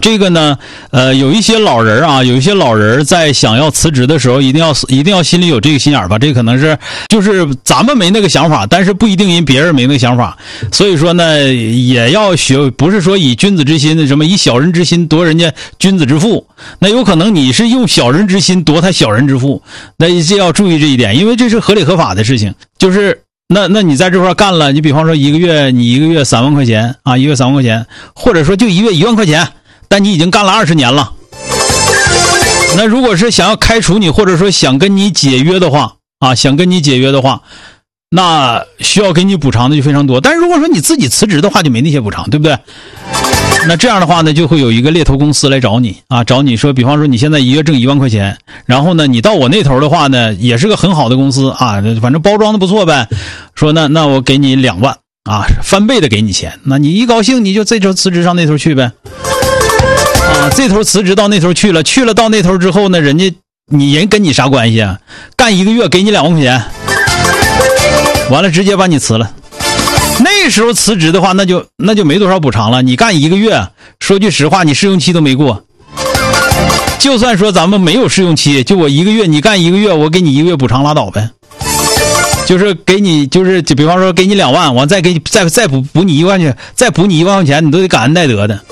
这个呢，有一些老人啊，有一些老人在想要辞职的时候，一定要心里有这个心眼吧。这可能是就是咱们没那个想法，但是不一定因别人没那个想法。所以说呢，也要学，不是说以君子之心什么以小人之心夺人家君子之腹，那有可能你是用小人之心夺他小人之腹，那这要注意这一点，因为这是合理合法的事情。就是那你在这块干了，你比方说你一个月3万块钱啊，一个月3万块钱，或者说就一月1万块钱。但你已经干了20年了，那如果是想要开除你，或者说想跟你解约的话啊，那需要给你补偿的就非常多。但是如果说你自己辞职的话，就没那些补偿，对不对？那这样的话呢，就会有一个猎头公司来找你啊，找你说，比方说你现在一月挣1万块钱，然后呢，你到我那头的话呢，也是个很好的公司啊，反正包装的不错呗。说那我给你2万啊，翻倍的给你钱，那你一高兴你就这头辞职上那头去呗。啊，这头辞职到那头去了到那头之后呢，人跟你啥关系啊？干1个月给你2万块钱，完了直接把你辞了。那时候辞职的话，那就没多少补偿了。你干1个月，说句实话，你试用期都没过。就算说咱们没有试用期，就我1个月，你干1个月，我给你1个月补偿拉倒呗。就是给你，就是比方说给你2万，完再补你1万去，再补你1万块钱，你都得感恩戴德的。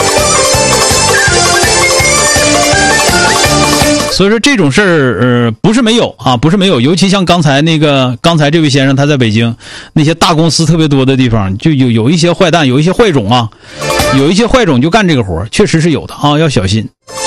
所以说这种事儿，不是没有啊，不是没有，尤其像刚才这位先生，他在北京那些大公司特别多的地方，就有一些坏蛋，有一些坏种啊，有一些坏种就干这个活，确实是有的啊，要小心。